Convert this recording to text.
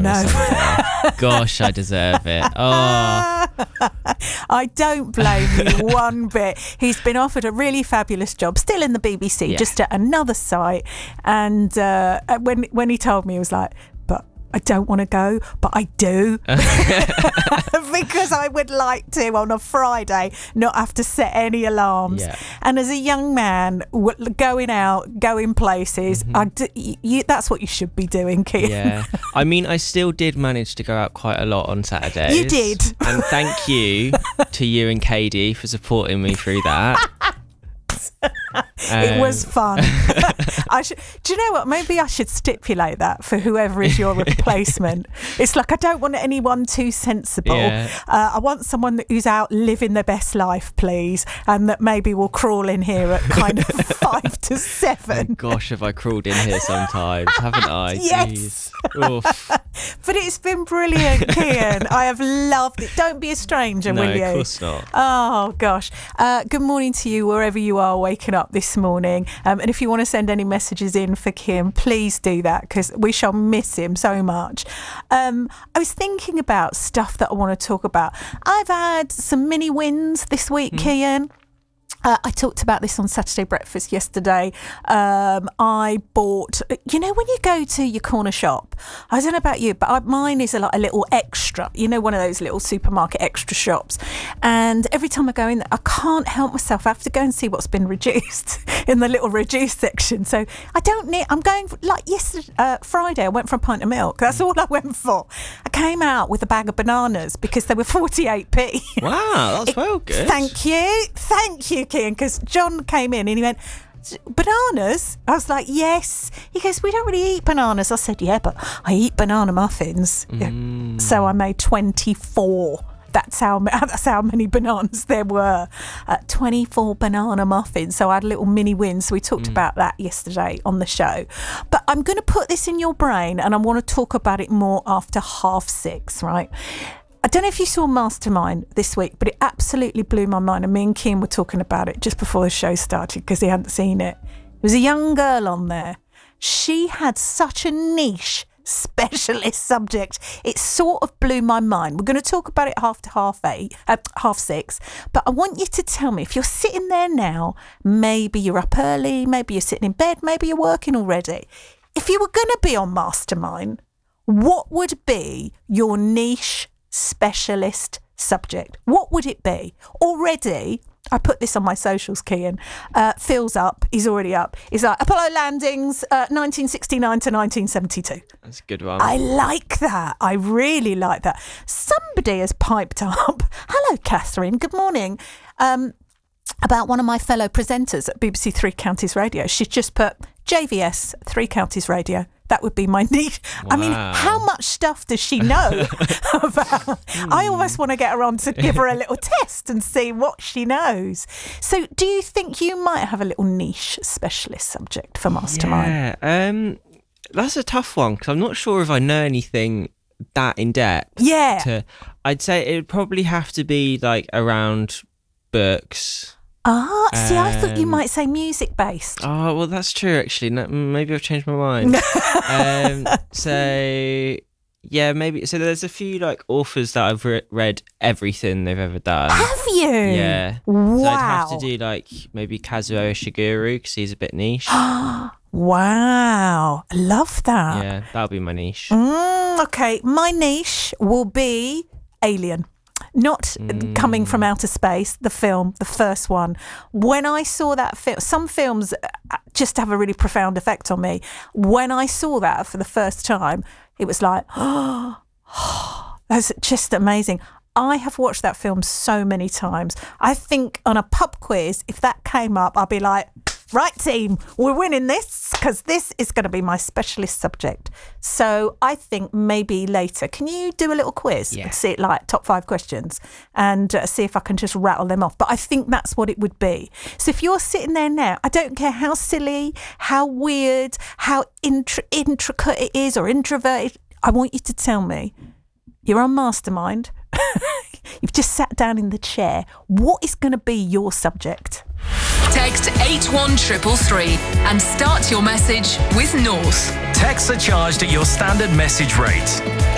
Gosh, I deserve it. Oh, I don't blame you one bit. He's been offered a really fabulous job, still in the BBC, just at another site. And when he told me, he was like, but I don't want to go, but I do. Because I would like to, on a Friday, not have to set any alarms. Yeah. And as a young man, going out, going places, that's what you should be doing, Kian. Yeah. I mean, I still did manage to go out quite a lot on Saturdays. You did. And thank you to you and Katie for supporting me through that. It was fun. Do you know what? Maybe I should stipulate that for whoever is your replacement. It's like, I don't want anyone too sensible. Yeah. I want someone who's out living their best life, please, and that maybe will crawl in here at kind of 5 to 7. Oh gosh, have I crawled in here sometimes, haven't I? Yes. But it's been brilliant, Kian. I have loved it. Don't be a stranger, will you? No, of course not. Oh, gosh. Good morning to you wherever you are waking up this morning. And if you want to send any messages in for Kim, please do that, because we shall miss him so much. I was thinking about stuff that I want to talk about. I've had some mini wins this week, Kian. I talked about this on Saturday Breakfast yesterday. I bought, when you go to your corner shop, I don't know about you, but mine is like a little extra, one of those little supermarket extra shops. And every time I go in there, I can't help myself. I have to go and see what's been reduced in the little reduced section. So I'm going, like yesterday, Friday, I went for a pint of milk. That's all I went for. I came out with a bag of bananas because they were 48p. Wow, that's well good. Thank you, Kian, because John came in and he went, bananas? I was like, yes. He goes, we don't really eat bananas. I said, yeah, but I eat banana muffins. So I made 24. That's how many bananas there were. 24 banana muffins. So I had a little mini win. So we talked about that yesterday on the show. But I'm going to put this in your brain, and I want to talk about it more after 6:30, right? I don't know if you saw Mastermind this week, but it absolutely blew my mind. And me and Kim were talking about it just before the show started because he hadn't seen it. There was a young girl on there. She had such a niche specialist subject. It sort of blew my mind. We're going to talk about it after 6:30. But I want you to tell me, if you're sitting there now, maybe you're up early, maybe you're sitting in bed, maybe you're working already. If you were going to be on Mastermind, what would be your niche specialist subject? What would it be? Already, I put this on my socials, Kian. Phil's up. He's already up. He's like, Apollo landings, 1969 to 1972. That's a good one. I like that. I really like that. Somebody has piped up. Hello, Catherine. Good morning. About one of my fellow presenters at BBC Three Counties Radio. She's just put JVS, Three Counties Radio. That would be my niche. Wow. I mean, how much stuff does she know about? I almost want to get her on to give her a little test and see what she knows. So do you think you might have a little niche specialist subject for Mastermind? Yeah, that's a tough one, because I'm not sure if I know anything that in depth. Yeah. I'd say it would probably have to be like around books. See, I thought you might say music-based. Oh, well, that's true, actually. No, maybe I've changed my mind. So, yeah, maybe. So there's a few, like, authors that I've read everything they've ever done. Have you? Yeah. Wow. So I'd have to do, like, maybe Kazuo Ishiguro, because he's a bit niche. Wow. I love that. Yeah, that'll be my niche. Okay, my niche will be Alien. Not Coming from Outer Space, the film, the first one. When I saw that film, some films just have a really profound effect on me. When I saw that for the first time, it was like, that's just amazing. I have watched that film so many times. I think on a pub quiz, if that came up, I'd be like, right, team, we're winning this, because this is going to be my specialist subject. So I think maybe later, can you do a little quiz? Yeah. And see it like top 5 questions and see if I can just rattle them off. But I think that's what it would be. So if you're sitting there now, I don't care how silly, how weird, how intricate it is or introverted, I want you to tell me, you're on Mastermind, you've just sat down in the chair, what is going to be your subject? Text 81333 and start your message with North. Texts are charged at your standard message rate.